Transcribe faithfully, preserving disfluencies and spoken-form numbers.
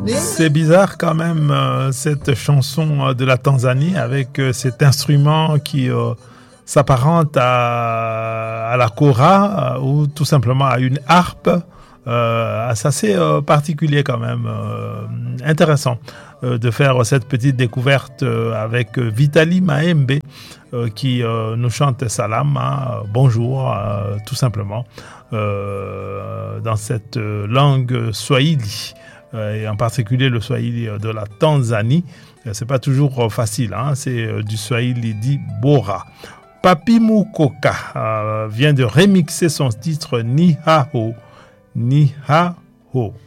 C'est bizarre quand même euh, cette chanson euh, de la Tanzanie avec euh, cet instrument qui euh, s'apparente à, à la kora euh, ou tout simplement à une harpe. Euh, c'est assez euh, particulier quand même, euh, intéressant euh, de faire cette petite découverte euh, avec Vitali Maembe euh, qui euh, nous chante Salam, hein, bonjour, euh, tout simplement, euh, dans cette langue swahili. Et en particulier le swahili de la Tanzanie. C'est pas toujours facile, hein? C'est du swahili dit Bora. Papi Mukoka euh, vient de remixer son titre Ni Hao. Ni Hao.